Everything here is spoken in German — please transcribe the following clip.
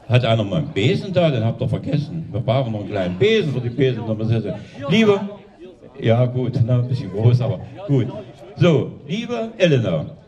Hat einer mal einen Besen da? Den habt ihr vergessen. Wir brauchen noch einen kleinen Besen für die Besen. Liebe, ja gut, na, ein bisschen groß, aber gut. So, liebe Elena,